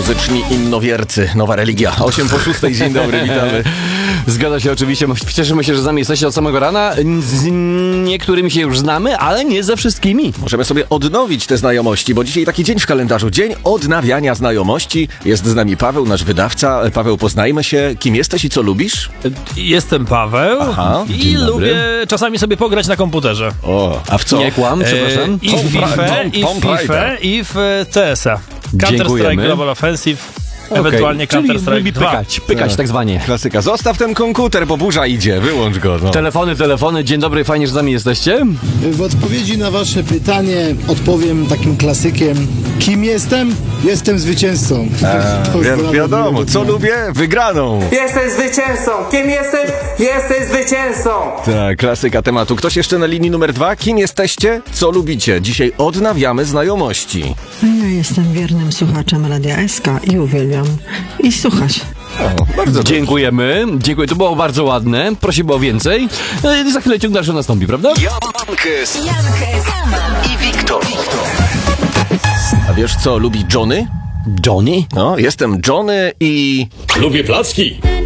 Muzyczni innowiercy, nowa religia. 8:06, dzień dobry, witamy. Zgadza się oczywiście, cieszymy się, że z nami jesteście od samego rana. Z niektórymi się już znamy, ale nie ze wszystkimi. Możemy sobie odnowić te znajomości, bo dzisiaj taki dzień w kalendarzu, dzień odnawiania znajomości. Jest z nami Paweł, nasz wydawca. Paweł, poznajmy się. Kim jesteś i co lubisz? Jestem Paweł. Aha, i lubię czasami sobie pograć na komputerze. O, a w co? Nie kłam, przepraszam. I w FIFA, i w CS-a. Counter-Strike Dziękujemy. Global Offensive, ewentualnie Czyli Counter-Strike lubi 2. pykać tak zwanie. Klasyka. Zostaw ten komputer, bo burza idzie. Wyłącz go. No. Telefony, dzień dobry, fajnie, że z nami jesteście. W odpowiedzi na wasze pytanie odpowiem takim klasykiem. Kim jestem? Jestem zwycięzcą. Wiadomo, co lubię? Wygraną. Jesteś zwycięzcą! Kim jesteś? Jesteś zwycięzcą! Tak, klasyka tematu. Ktoś jeszcze na linii numer 2? Kim jesteście? Co lubicie? Dzisiaj odnawiamy znajomości. Ja jestem wiernym słuchaczem Radia SK i uwielbiam i słuchać. O, bardzo Dziękujemy, to było bardzo ładne. Prosimy o więcej. Za chwilę ciąg dalszy nastąpi, prawda? Jankes i Wiktor. A wiesz, co lubi Johnny? Johnny? No, jestem Johnny i... Lubię placki.